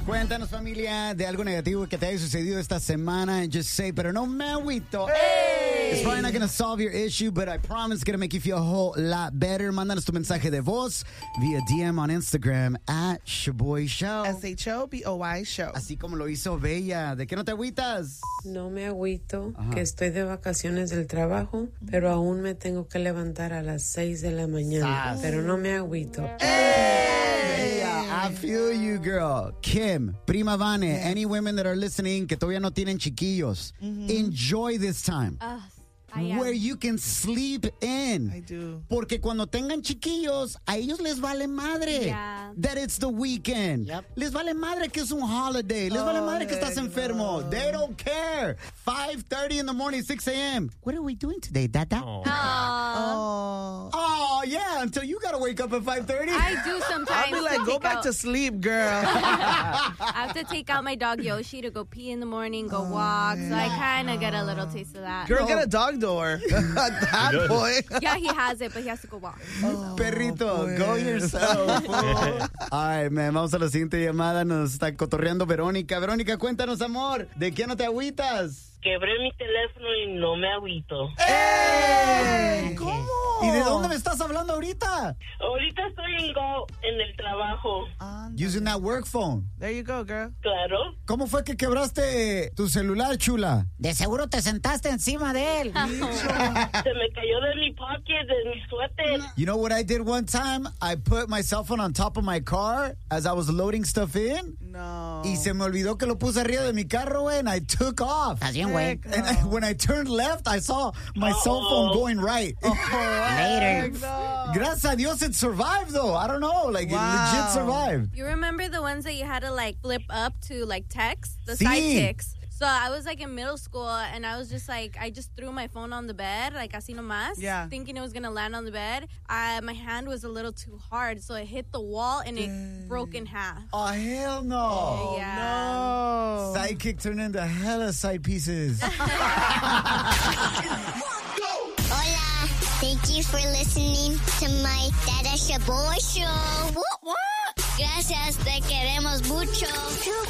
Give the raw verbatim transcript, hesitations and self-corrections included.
Cuéntanos, familia, de algo negativo que te haya sucedido esta semana. Just say, pero no me agüito. Hey. It's probably not going to solve your issue, but I promise it's going to make you feel a whole lot better. Mándanos tu mensaje de voz via D M on Instagram at Shaboy Show. S H O B O Y Show. Así como lo hizo Bella. ¿De qué no te agüitas? No me agüito, Ajá. que estoy de vacaciones del trabajo, pero aún me tengo que levantar a las seis de la mañana. Sas. Pero no me agüito. Bella, I feel you, girl. Kim, Prima Vane, any women that are listening que todavía no tienen chiquillos, enjoy this time. Uh, I am. Where you can sleep in. I do. Porque cuando tengan chiquillos, a ellos les vale madre. Yeah. That it's the weekend. Yep. Les vale madre que es un holiday. Les vale Oh, madre que estás heck enfermo. no. They don't care. five thirty in the morning, six a.m. What are we doing today, Dada? Oh. Oh. oh, yeah, until you gotta wake up at five thirty. I do sometimes. I'll be like, to go take back out, to sleep, girl. I have to take out my dog Yoshi to go pee in the morning, go walk. So I kind of get a little taste of that. Girl, get a dog door. At that point. Yeah, he has it, but he has to go walk. Perrito, pues. go yourself. Ay, man, vamos a la siguiente llamada. Nos está cotorreando Verónica. Verónica, cuéntanos, amor. ¿De qué no te agüitas? Quebré mi teléfono y no me agüito. ¡Ey! ¿Cómo? ¿Y de dónde me estás hablando ahorita? Ahorita estoy en Go en el trabajo. Using that work phone. There you go, girl. Claro. ¿Cómo fue que quebraste tu celular, chula? De seguro te sentaste encima de él. Se me cayó de mi pocket, de mi suéter. You know what I did one time? I put my cell phone on top of my car as I was loading stuff in. No. Y se me olvidó que lo puse arriba de mi carro, güey, and I took off. Estás bien, güey. Heck And I, when I turned left, I saw my cell phone going right. Later. Gracias a Dios it survived, though. I don't know. Like, it Wow. legit survived. You remember the ones that you had to like flip up to like text? The Sí. sidekicks. So I was like in middle school and I was just like, I just threw my phone on the bed, like así nomás, Yeah. thinking it was going to land on the bed. I, my hand was a little too hard, so it hit the wall and it broke in half. Oh, hell no. yeah. No. Sidekick turned into hella side pieces. Hola, thank you for listening to my Dada Shaboy Show. What, what? Gracias, te queremos mucho.